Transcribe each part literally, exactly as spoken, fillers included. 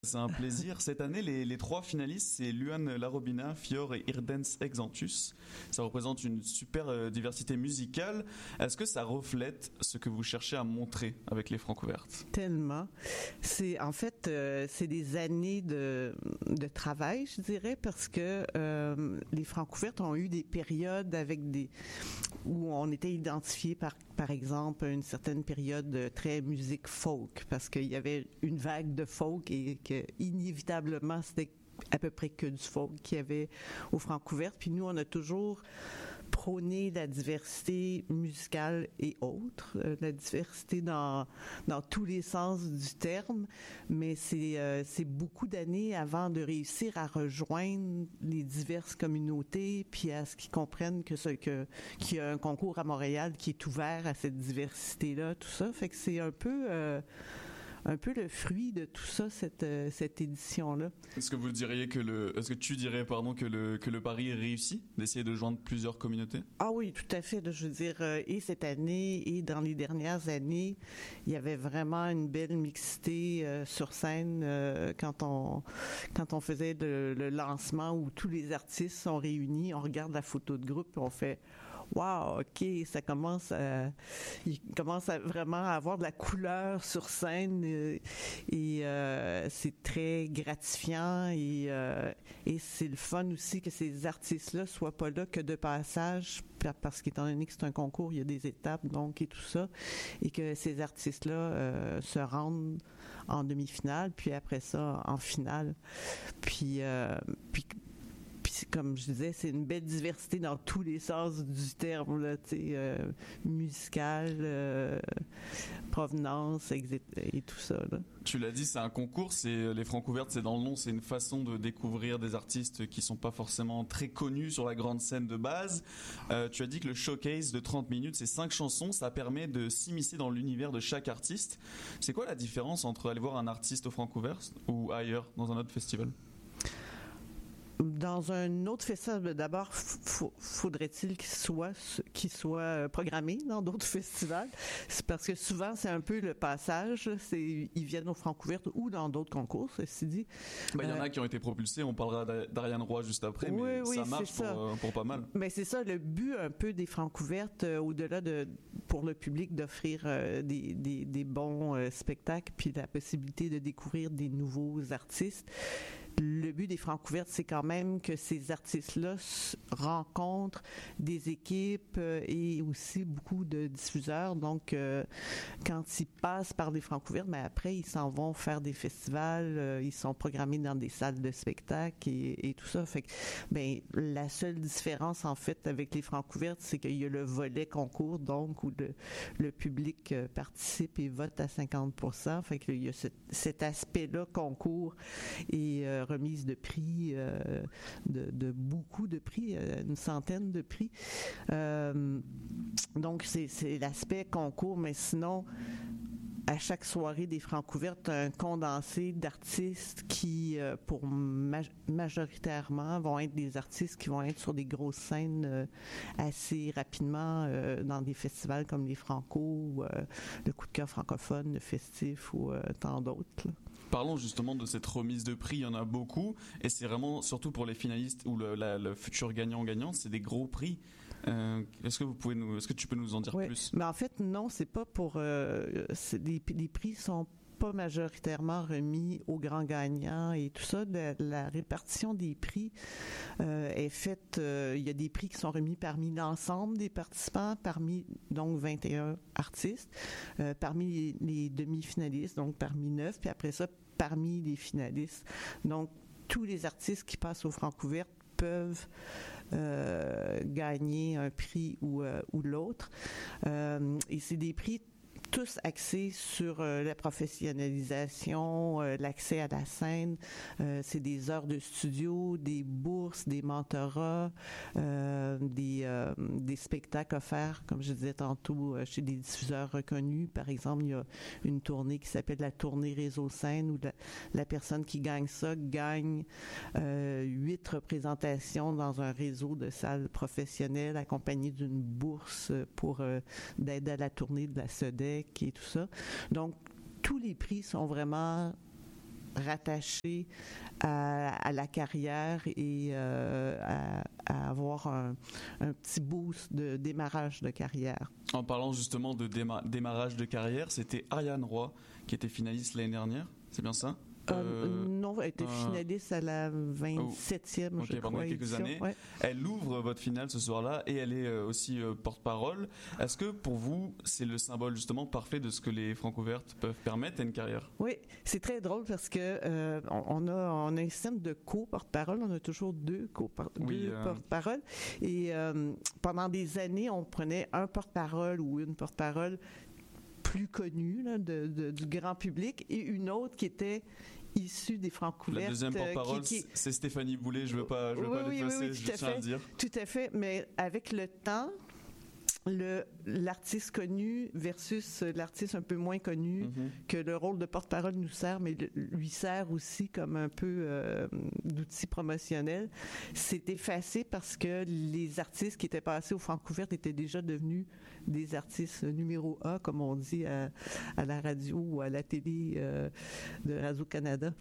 C'est un plaisir. Cette année, les, les trois finalistes, c'est Luan Larobina, Fior et Irdens Exantus. Ça représente une super euh, diversité musicale. Est-ce que ça reflète ce que vous cherchez à montrer avec les Francouvertes? Tellement. C'est en fait, euh, c'est des années de, de travail, je dirais, parce que euh, les Francouvertes ont eu des périodes avec des où on était identifié par par exemple une certaine période très musique folk, parce qu'il y avait une vague de folk et que inévitablement c'était à peu près que du folk qu'il y avait aux Francouvertes. Puis nous, on a toujours prôné la diversité musicale et autres, euh, la diversité dans dans tous les sens du terme, mais c'est euh, c'est beaucoup d'années avant de réussir à rejoindre les diverses communautés, puis à ce qu'ils comprennent que ce que qu'il y a un concours à Montréal qui est ouvert à cette diversité-là, tout ça. Fait que c'est un peu euh, un peu le fruit de tout ça, cette euh, cette édition-là. Est-ce que vous diriez que le, est-ce que tu dirais pardon que le que le pari est réussi d'essayer de joindre plusieurs communautés? Ah oui, tout à fait. Là, je veux dire, euh, et cette année et dans les dernières années, il y avait vraiment une belle mixité euh, sur scène euh, quand on quand on faisait le, le lancement où tous les artistes sont réunis. On regarde la photo de groupe et on fait wow, ok, ça commence à, il commence à vraiment avoir de la couleur sur scène euh, et euh, c'est très gratifiant et euh, et c'est le fun aussi que ces artistes-là soient pas là que de passage, parce qu'étant donné que c'est un concours, il y a des étapes donc et tout ça, et que ces artistes-là euh, se rendent en demi-finale, puis après ça en finale, puis euh, puis Puis, comme je disais, c'est une belle diversité dans tous les sens du terme, là, tu sais, euh, musical, euh, provenance, exé- et tout ça, là. Tu l'as dit, c'est un concours, c'est les Francouvertes, c'est dans le nom, c'est une façon de découvrir des artistes qui sont pas forcément très connus sur la grande scène de base. Euh, tu as dit que le showcase de trente minutes, c'est cinq chansons, ça permet de s'immiscer dans l'univers de chaque artiste. C'est quoi la différence entre aller voir un artiste aux Francouvertes ou ailleurs, dans un autre festival? Dans un autre festival, d'abord, f- faudrait-il qu'il soit, qu'il soit programmé dans d'autres festivals? C'est parce que souvent, c'est un peu le passage. C'est, ils viennent aux Francouvertes ou dans d'autres concours, ceci dit. Ben, il y en Euh, a qui ont été propulsés, on parlera d'Ariane Roy juste après, oui, mais oui, ça marche c'est pour, ça. euh, pour pas mal. Mais c'est ça, le but un peu des Francouvertes, euh, au-delà de, pour le public, d'offrir euh, des, des, des bons euh, spectacles, puis la possibilité de découvrir des nouveaux artistes. Le but des Francouvertes, c'est quand même que ces artistes-là rencontrent des équipes euh, et aussi beaucoup de diffuseurs. Donc, euh, quand ils passent par les Francouvertes, mais après, ils s'en vont faire des festivals, euh, ils sont programmés dans des salles de spectacle et, et tout ça. Fait que, ben, la seule différence, en fait, avec les Francouvertes, c'est qu'il y a le volet concours, donc, où le, le public euh, participe et vote à cinquante pour cent. Fait qu'il y a ce, cet aspect-là, concours et euh, remise de prix, euh, de, de beaucoup de prix, euh, une centaine de prix. Euh, donc, c'est, c'est l'aspect concours, mais sinon, à chaque soirée des Francouvertes, un condensé d'artistes qui, euh, pour ma- majoritairement, vont être des artistes qui vont être sur des grosses scènes euh, assez rapidement euh, dans des festivals comme les Franco, ou, euh, le Coup de cœur francophone, le Festif ou euh, tant d'autres, là. Parlons justement de cette remise de prix, il y en a beaucoup, et c'est vraiment, surtout pour les finalistes ou le, la, le futur gagnant-gagnant, c'est des gros prix. Euh, est-ce que vous pouvez nous, est-ce que tu peux nous en dire Oui, plus? mais en fait, non, c'est pas pour... Euh, c'est, les, les prix sont pas majoritairement remis aux grands gagnants et tout ça. La, la répartition des prix euh, est faite... Euh, il y a des prix qui sont remis parmi l'ensemble des participants, parmi donc vingt et un artistes, euh, parmi les, les demi-finalistes, donc parmi neuf, puis après ça, parmi les finalistes. Donc, tous les artistes qui passent aux Francouvertes peuvent euh, gagner un prix ou, euh, ou l'autre. Euh, et c'est des prix tous axés sur euh, la professionnalisation, euh, l'accès à la scène. Euh, c'est des heures de studio, des bourses, des mentorats, euh, des, euh, des spectacles offerts, comme je disais tantôt, euh, chez des diffuseurs reconnus. Par exemple, il y a une tournée qui s'appelle la tournée Réseau Scène, où la, la personne qui gagne ça gagne euh, huit représentations dans un réseau de salles professionnelles accompagnées d'une bourse pour euh, d'aide à la tournée de la S E D E C et tout ça. Donc, tous les prix sont vraiment rattachés à, à la carrière et euh, à, à avoir un, un petit boost de démarrage de carrière. En parlant justement de déma- démarrage de carrière, c'était Ariane Roy qui était finaliste l'année dernière, c'est bien ça? Euh, euh, non, elle était euh, finaliste à la vingt-septième, oh, okay, je pendant crois, quelques édition. années. Ouais. Elle ouvre votre finale ce soir-là et elle est euh, aussi euh, porte-parole. Est-ce que pour vous, c'est le symbole justement parfait de ce que les Francouvertes peuvent permettre à une carrière? Oui, c'est très drôle parce que euh, on, a, on a un système de co-porte-parole. On a toujours deux, co-por- oui, deux euh... porte-paroles. Et euh, pendant des années, on prenait un porte-parole ou une porte-parole plus connue là, de, de, du grand public et une autre qui était issue des Francouvertes. La deuxième porte-parole, qui, qui... c'est Stéphanie Boulay. Je ne veux pas, je veux oui, pas oui, le oui, passer, oui, je tiens à le dire. Tout à fait, mais avec le temps, le, l'artiste connu versus l'artiste un peu moins connu, mm-hmm. que le rôle de porte-parole nous sert, mais le, lui sert aussi comme un peu euh, d'outil promotionnel. C'est effacé parce que les artistes qui étaient passés aux Francouvertes étaient déjà devenus des artistes numéro un, comme on dit à, à la radio ou à la télé euh, de Radio-Canada.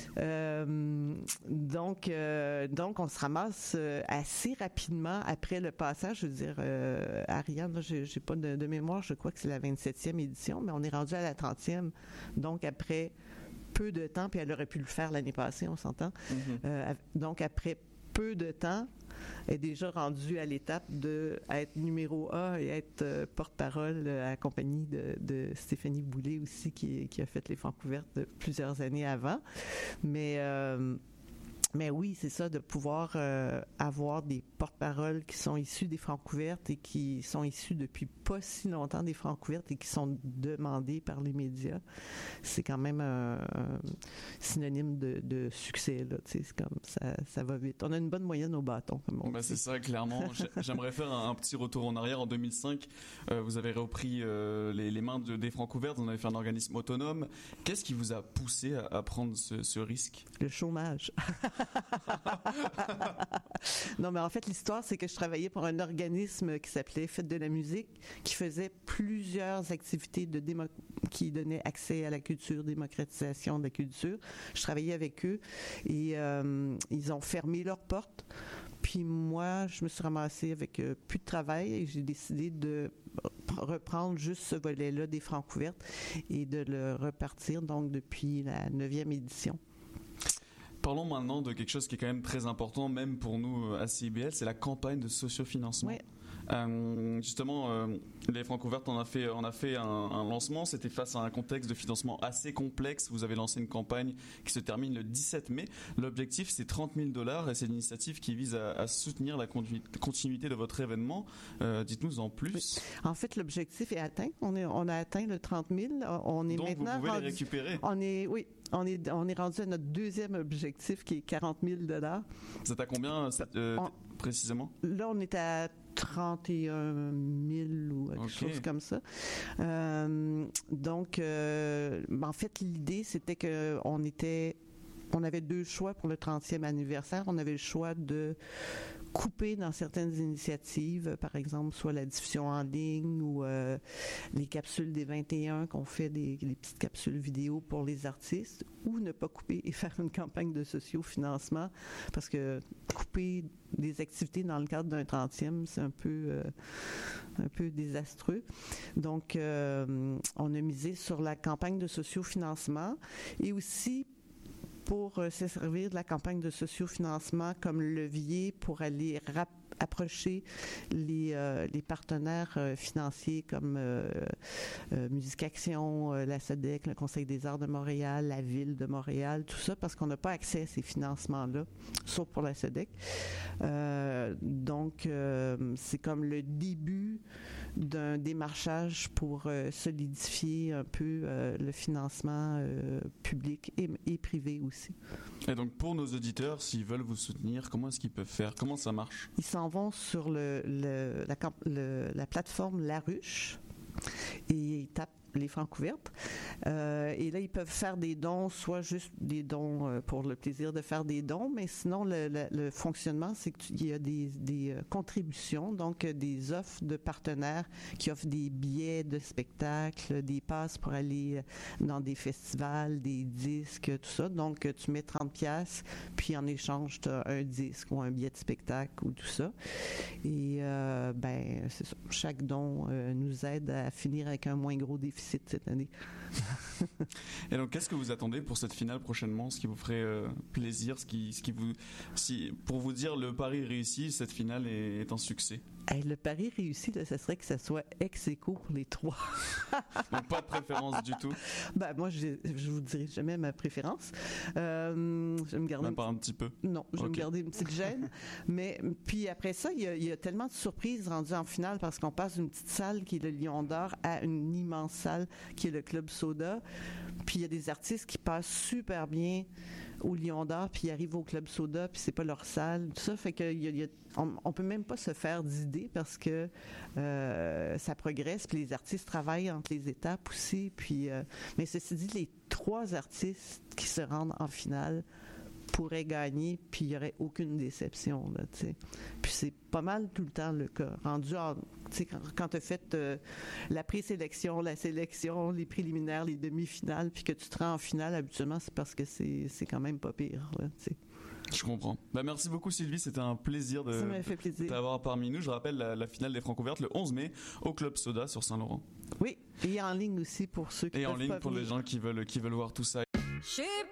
Euh, donc, euh, donc, on se ramasse assez rapidement après le passage, je veux dire, euh, Ariane, là, j'ai, j'ai pas de, de mémoire, je crois que c'est la vingt-septième édition, mais on est rendu à la trentième, donc après peu de temps, puis elle aurait pu le faire l'année passée, on s'entend. Mm-hmm. Euh, donc après peu de temps, est déjà rendue à l'étape d'être numéro un et être euh, porte-parole euh, accompagnée de, de Stéphanie Boulay aussi, qui, qui a fait les Francouvertes plusieurs années avant. Mais... Euh, Mais oui, c'est ça, de pouvoir euh, avoir des porte-paroles qui sont issus des Francouvertes et qui sont issus depuis pas si longtemps des Francouvertes et qui sont demandés par les médias. C'est quand même un, un synonyme de, de succès, là. Tu sais, c'est comme ça, ça va vite. On a une bonne moyenne au bâton, comme on bah, dit. C'est ça, clairement. J'aimerais faire un, un petit retour en arrière. En deux mille cinq, euh, vous avez repris euh, les, les mains de, des Francouvertes, vous avez fait un organisme autonome. Qu'est-ce qui vous a poussé à, à prendre ce, ce risque? Le chômage. Non, mais en fait, l'histoire, c'est que je travaillais pour un organisme qui s'appelait Fête de la musique, qui faisait plusieurs activités de démo- qui donnaient accès à la culture, démocratisation de la culture. Je travaillais avec eux et euh, ils ont fermé leurs portes. Puis moi, je me suis ramassée avec euh, plus de travail et j'ai décidé de reprendre juste ce volet-là des Francouvertes et de le repartir donc depuis la neuvième édition. Parlons maintenant de quelque chose qui est quand même très important, même pour nous à C I B L, c'est la campagne de sociofinancement. Oui. Euh, justement, euh, les Francouvertes, on a fait, on a fait un, un lancement. C'était face à un contexte de financement assez complexe. Vous avez lancé une campagne qui se termine le dix-sept mai. L'objectif, c'est trente mille dollars et c'est une initiative qui vise à, à soutenir la continuité de votre événement. Euh, dites-nous en plus. Oui. En fait, l'objectif est atteint. On, est, on a atteint le trente mille. On est Donc, maintenant vous pouvez rendu, les récupérer. On est, oui. On est, on est rendu à notre deuxième objectif qui est quarante mille dollars. Vous êtes à combien euh, on, précisément? Là, on est à trente et un mille ou quelque okay. chose comme ça. Euh, donc, euh, en fait, l'idée, c'était qu'on était... On avait deux choix pour le trentième anniversaire. On avait le choix de couper dans certaines initiatives, par exemple, soit la diffusion en ligne ou euh, les capsules des vingt et un qu'on fait, des, les petites capsules vidéo pour les artistes, ou ne pas couper et faire une campagne de sociofinancement, parce que couper des activités dans le cadre d'un trentième, c'est un peu, euh, un peu désastreux. Donc, euh, on a misé sur la campagne de sociofinancement et aussi pour euh, se servir de la campagne de sociofinancement comme levier pour aller rap- approcher les, euh, les partenaires euh, financiers comme euh, euh, Musique Action, euh, la S E D E C, le Conseil des arts de Montréal, la Ville de Montréal, tout ça, parce qu'on n'a pas accès à ces financements-là, sauf pour la S E D E C. Euh, donc, euh, c'est comme le début d'un démarchage pour euh, solidifier un peu euh, le financement euh, public et, et privé aussi. Et donc, pour nos auditeurs, s'ils veulent vous soutenir, comment est-ce qu'ils peuvent faire? Comment ça marche? Ils s'en vont sur le, le, la, le, la plateforme La Ruche et ils tapent les Francouvertes. Euh, et là, ils peuvent faire des dons, soit juste des dons euh, pour le plaisir de faire des dons, mais sinon, le, le, le fonctionnement, c'est qu'il y a des, des euh, contributions, donc euh, des offres de partenaires qui offrent des billets de spectacle, des passes pour aller dans des festivals, des disques, tout ça. Donc, euh, tu mets trente piastres, puis en échange, tu as un disque ou un billet de spectacle ou tout ça. Et, euh, ben, c'est ça. Chaque don euh, nous aide à finir avec un moins gros déficit cette année. Et donc, qu'est-ce que vous attendez pour cette finale prochainement? Ce qui vous ferait euh, plaisir, ce qui, ce qui vous, si, pour vous dire le pari réussi, cette finale est, est un succès. Hey, le pari réussi, là, ça serait que ça soit ex aequo pour les trois. Donc, pas de préférence du tout? Ben, moi, je, je vous dirai jamais ma préférence. Euh, je vais me garder. Même pas un petit peu? Non, je vais okay. me garder une petite gêne. Mais, puis après ça, il y, a, il y a tellement de surprises rendues en finale parce qu'on passe d'une petite salle qui est le Lion d'Or à une immense salle qui est le Club Soda. Puis il y a des artistes qui passent super bien au Lion d'Or, puis ils arrivent au Club Soda, puis c'est pas leur salle, tout ça. Fait que y a, y a, on, on peut même pas se faire d'idées parce que euh, ça progresse, puis les artistes travaillent entre les étapes aussi. Puis, euh, mais ceci dit, les trois artistes qui se rendent en finale pourraient gagner, puis il n'y aurait aucune déception, là, tu sais. Puis c'est pas mal tout le temps le cas. Rendu en, tu sais, quand, quand tu as fait euh, la présélection, la sélection, les préliminaires, les demi-finales, puis que tu te rends en finale, habituellement, c'est parce que c'est, c'est quand même pas pire, là, tu sais. Je comprends. Bah, merci beaucoup Sylvie, c'était un plaisir de, Ça m'a fait plaisir. de t'avoir parmi nous. Je rappelle la, la finale des Francouvertes le onze mai au Club Soda sur Saint-Laurent. Oui, et en ligne aussi pour ceux qui Et peuvent en ligne pas pour venir. les gens qui veulent, qui veulent voir tout ça.